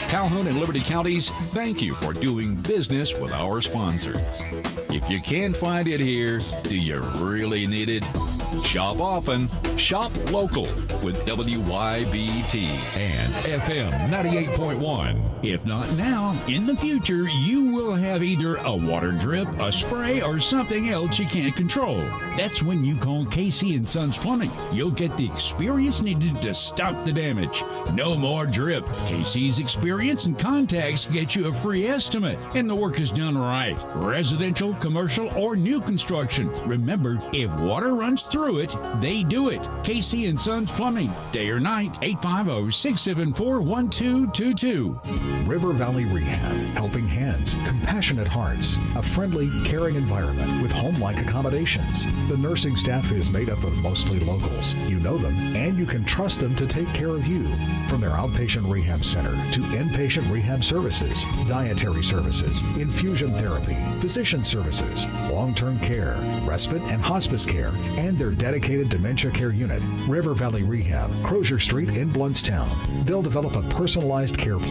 Calhoun and Liberty Counties, thank you for doing business with our sponsors. If you can't find it here, do you really need it? Shop often, shop local with WYBT and FM 98.1. If not now, in the future, you will have either a water drip, a spray, or something else you can't control. That's when you call Casey & Sons Plumbing. You'll get the experience needed to stop the damage. No more drip. Casey's experience and contacts get you a free estimate, and the work is done right. Residential, commercial, or new construction. Remember, if water runs through it, they do it. Casey & Sons Plumbing. Day or night, 850-674-1222. River Valley Rehab. Helping hands, compassionate hearts, a friendly, caring environment with home-like accommodations. The nursing staff is made up of mostly locals. You know them, and you can trust them to take care of you. From their outpatient rehab center to inpatient rehab services, dietary services, infusion therapy, physician services, long-term care, respite and hospice care, and their dedicated dementia care unit, River Valley Rehab, Crozier Street in Bluntstown. They'll develop a personalized care plan